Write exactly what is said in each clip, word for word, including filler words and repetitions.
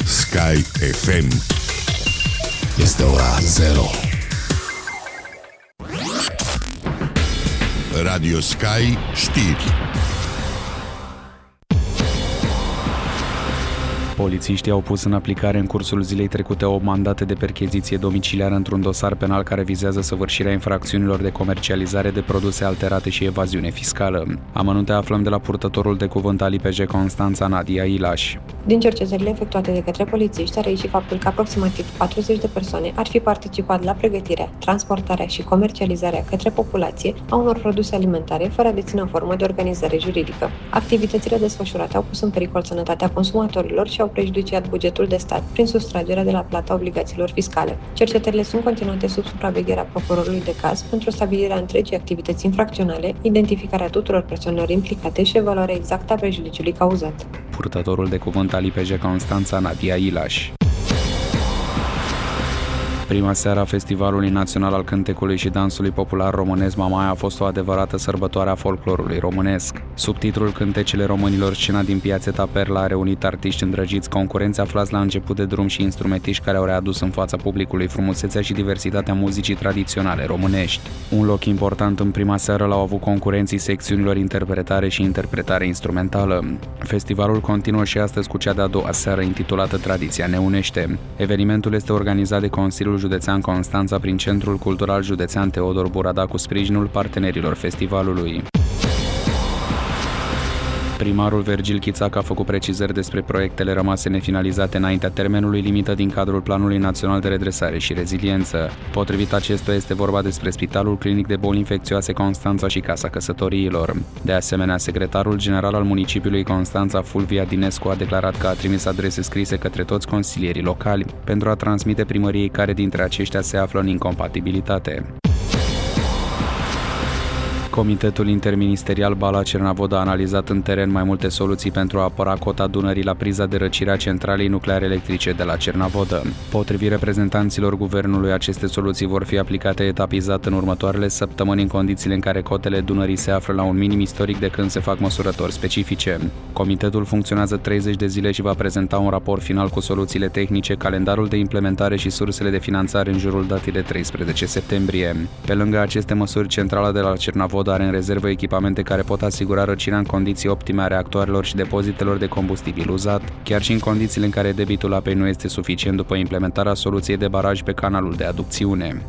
Sky F M. Este ora zero. Radio Sky știri. Polițiștii au pus în aplicare în cursul zilei trecute opt mandate de percheziție domiciliară într-un dosar penal care vizează săvârșirea infracțiunilor de comercializare de produse alterate și evaziune fiscală. Amănunte aflăm de la purtătorul de cuvânt al I P J Constanța, Nadia Ilaș. Din cercetările efectuate de către polițiști a reieșit faptul că aproximativ patruzeci de persoane ar fi participat la pregătirea, transportarea și comercializarea către populație a unor produse alimentare fără a deține o formă de organizare juridică. Activitățile desfășurate au pus în pericol sănătatea consumatorilor și au prejudiciat bugetul de stat prin sustragerea de la plata obligațiilor fiscale. Cercetările sunt continuate sub supravegherea procurorului de caz pentru stabilirea întregii activități infracționale, identificarea tuturor persoanelor implicate și evaluarea exactă a prejudiciului cauzat. Purtătorul de cuvânt al I P J Constanța, Nadia Ilaș. Prima seară a Festivalului Național al Cântecului și Dansului Popular Românesc Mamaia a fost o adevărată sărbătoare a folclorului românesc. Sub titlul Cântecele Românilor, scena din Piațeta Perla a reunit artiști îndrăgiți, concurenți aflați la început de drum și instrumentiști care au readus în fața publicului frumusețea și diversitatea muzicii tradiționale românești. Un loc important în prima seară l-au avut concurenții secțiunilor interpretare și interpretare instrumentală. Festivalul continuă și astăzi cu cea de-a doua seară intitulată Tradiția ne unește. Evenimentul este organizat de Consiliul Județean Constanța prin Centrul Cultural Județean Teodor Burada cu sprijinul partenerilor festivalului. Primarul Vergil Chițac a făcut precizări despre proiectele rămase nefinalizate înaintea termenului limită din cadrul Planului Național de Redresare și Reziliență. Potrivit acestuia, este vorba despre Spitalul Clinic de Boli Infecțioase Constanța și Casa Căsătoriilor. De asemenea, secretarul general al municipiului Constanța, Fulvia Dinescu, a declarat că a trimis adrese scrise către toți consilierii locali pentru a transmite primăriei care dintre aceștia se află în incompatibilitate. Comitetul interministerial Bala-Cernavoda a analizat în teren mai multe soluții pentru a apăra cota Dunării la priza de răcire a centralei nucleare electrice de la Cernavodă. Potrivit reprezentanților guvernului, aceste soluții vor fi aplicate etapizat în următoarele săptămâni în condițiile în care cotele Dunării se află la un minim istoric de când se fac măsurători specifice. Comitetul funcționează treizeci de zile și va prezenta un raport final cu soluțiile tehnice, calendarul de implementare și sursele de finanțare în jurul datei de treisprezece septembrie. Pe lângă aceste măsuri, centrala de la Cernavodă are în rezervă echipamente care pot asigura răcirea în condiții optime a reactoarelor și depozitelor de combustibil uzat, chiar și în condițiile în care debitul apei nu este suficient după implementarea soluției de baraj pe canalul de aducțiune.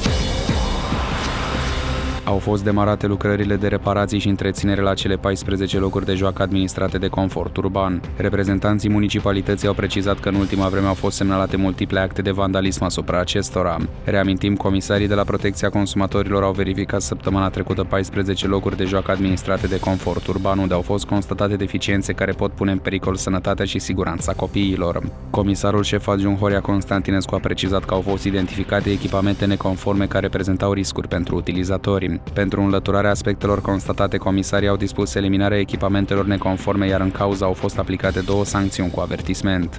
Au fost demarate lucrările de reparații și întreținere la cele paisprezece locuri de joacă administrate de Confort Urban. Reprezentanții municipalității au precizat că în ultima vreme au fost semnalate multiple acte de vandalism asupra acestora. Reamintim, comisarii de la Protecția Consumatorilor au verificat săptămâna trecută paisprezece locuri de joacă administrate de Confort Urban, unde au fost constatate deficiențe care pot pune în pericol sănătatea și siguranța copiilor. Comisarul șef adjunct Horia Constantinescu a precizat că au fost identificate echipamente neconforme care prezentau riscuri pentru utilizatori. Pentru înlăturarea aspectelor constatate, comisarii au dispus eliminarea echipamentelor neconforme, iar în cauză au fost aplicate două sancțiuni cu avertisment.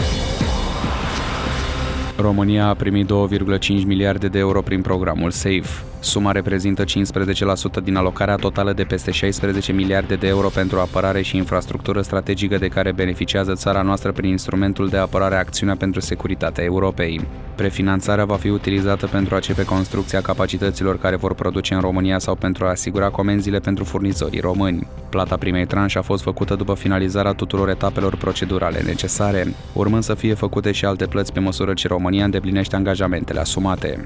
România a primit două virgulă cinci miliarde de euro prin programul SAFE. Suma reprezintă cincisprezece la sută din alocarea totală de peste șaisprezece miliarde de euro pentru apărare și infrastructură strategică de care beneficiază țara noastră prin instrumentul de apărare Acțiunea pentru Securitatea Europei. Prefinanțarea va fi utilizată pentru a începe construcția capacităților care vor produce în România sau pentru a asigura comenzile pentru furnizorii români. Plata primei tranșe a fost făcută după finalizarea tuturor etapelor procedurale necesare, urmând să fie făcute și alte plăți pe măsură ce România îndeplinește angajamentele asumate.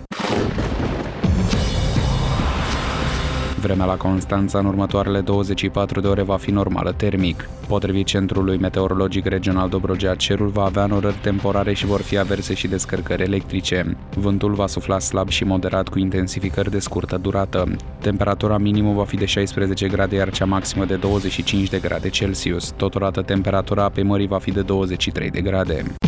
Vremea la Constanța în următoarele douăzeci și patru de ore va fi normală termic. Potrivit Centrului Meteorologic Regional Dobrogea, cerul va avea norări temporare și vor fi averse și descărcări electrice. Vântul va sufla slab și moderat cu intensificări de scurtă durată. Temperatura minimă va fi de șaisprezece grade, iar cea maximă de douăzeci și cinci de grade Celsius. Totodată temperatura apei mării va fi de douăzeci și trei de grade.